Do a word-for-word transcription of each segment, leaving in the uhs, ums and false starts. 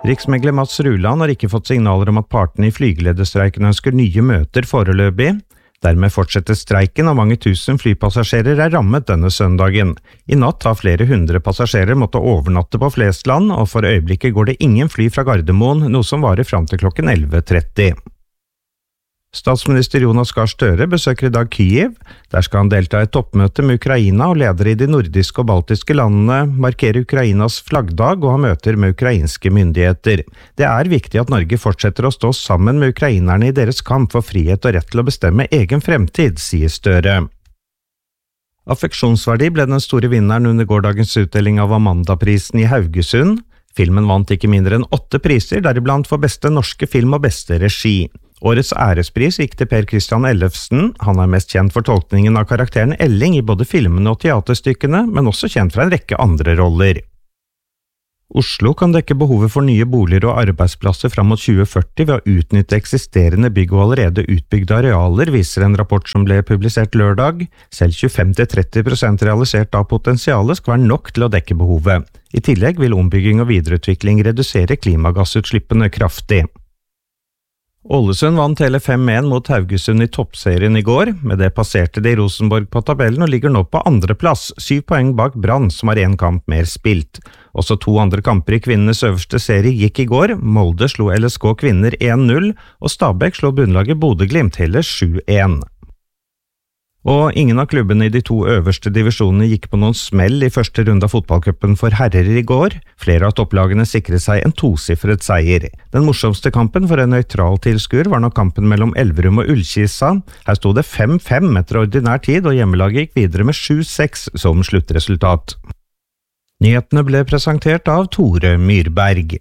Riksmegler Mats Ruland har ikke fått signaler om at partene i flygelederstreiken ønsker nye møter foreløpig. Dermed fortsetter streiken, og mange tusen flypassasjerer er rammet denne søndagen. I natt har flere hundre passasjerer måttet overnatte på Flesland, og for øyeblikket går det ingen fly fra Gardermoen, noe som varer fram til klokken elleve tretti. Statsminister Jonas Gahr Støre besøker i dag Kyiv. Der skal han delta i et toppmøte med Ukraina, og ledere i de nordiske og baltiske landene markerer Ukrainas flaggdag og har møter med ukrainske myndigheter. Det er viktig at Norge fortsetter å stå sammen med ukrainerne i deres kamp for frihet og rett til å bestemme egen fremtid, sier Støre. Affeksjonsverdi ble den store vinneren under gårsdagens utdeling av Amandaprisen i Haugesund. Filmen vant ikke mindre enn åtte priser, deriblant for beste norske film og beste regi. Årets ærespris gikk til Per Christian Ellefsen. Han er mest kjent for tolkningen av karakteren Elling i både filmene og teaterstykkene, men også kjent fra en rekke andre roller. Oslo kan dekke behovet for nye boliger og arbeidsplasser fram mot tjue førti ved å utnytte eksisterende bygg og allerede utbygde arealer, viser en rapport som ble publisert lørdag. Selv tjuefem til tretti prosent realisert av potensialet skal være nok til å dekke behovet. I tillegg vil ombygging og videreutvikling redusere klimagassutslippene kraftig. Ålesund vant hele fem en mot Haugesund i toppserien i går. Med det passerte de Rosenborg på tabellen og ligger nå på andre plass, syv poeng bak Brann, som har en kamp mer spilt. Også to andre kamper i kvinnenes øverste serie gikk i går. Molde slo L S K kvinner en null, og Stabæk slo bunnlaget Bodø/Glimt hele sju en. Og ingen av klubbene i de to øverste divisjonene gikk på noen smell i første runde av fotballcupen for herrer i går. Flere av topplagene sikret seg en tosifret seier. Den morsomste kampen for en nøytral tilskuer var nok kampen mellom Elverum og Ullkisa. Her sto det fem fem etter ordinær tid, og hjemmelaget gikk videre med sju seks som sluttresultat. Nyhetene ble presentert av Tore Myrberg.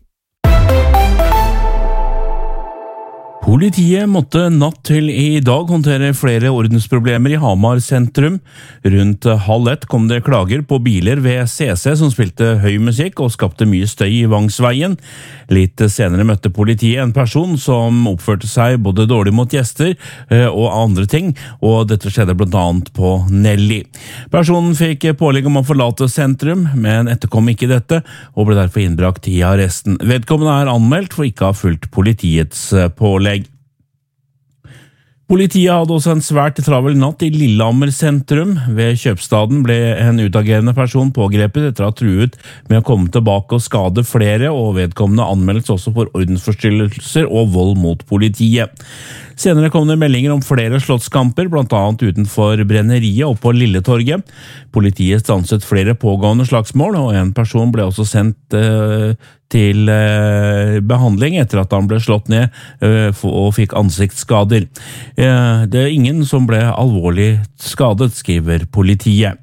Politiet måtte natt til i dag håndtere flere ordensproblemer i Hamar sentrum. Rundt halv ett kom det klager på biler ved C C som spilte høy musikk og skapte mye støy i Vangsveien. Litt senere møtte politiet en person som oppførte seg både dårlig mot gjester og andre ting, og dette skjedde blant annet på Nelly. Personen fikk pålegg om å forlate sentrum, men etterkom ikke dette, og ble derfor innbrakt i arresten. Vedkommende er anmeldt for ikke å ha fulgt politiets pålegg. Politiet hadde også en svært travel natt i Lillehammer sentrum. Ved kjøpstaden ble en utagerende person pågrepet etter å ha truet med å komme tilbake og skade flere, og vedkommende anmeldes også for ordensforstyrrelser og vold mot politiet. Senere kom det meldinger om flere slåsskamper, blant annet utenfor brenneriet og på Lilletorget. Politiet stanset flere pågående slagsmål, og en person ble også sendt eh, til eh, behandling etter at han ble slått ned eh, og fikk ansiktsskader. Eh, det er ingen som ble alvorlig skadet, skriver politiet.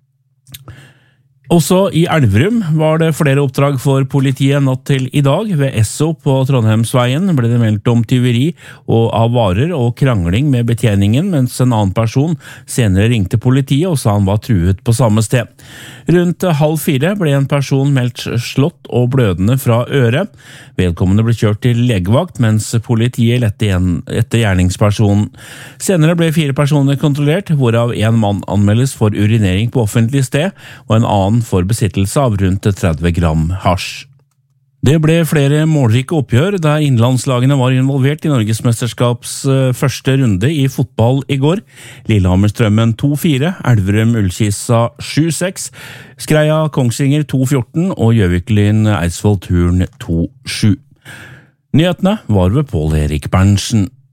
Også i Elverum var det flere oppdrag for politiet natt til i dag. Ved Esso på Trondheimsveien ble det meldt om tyveri og av varer og krangling med betjeningen, mens en annen person senere ringte politiet og sa han var truet på samme sted. Rundt halv fire ble en person meldt slått og blødende fra øret. Vedkommende ble kjørt til legevakt, mens politiet lette igjen etter gjerningspersonen. Senere ble fire personer kontrollert, hvorav en mann anmeldes for urinering på offentlig sted, og en annen for besittelse av rundt tretti gram hasj. Det ble flere målrike oppgjør der innlandslagene var involvert i Norgesmesterskaps første runde i fotball i går. Lillehammer-Strømmen to fire, Elverum-Ullkisa sju seks, Skreia-Kongsvinger to fjorten og Gjøviklyn-Eidsvoll-Turn to sju. Nyhetene var ved Pål Erik Berntsen.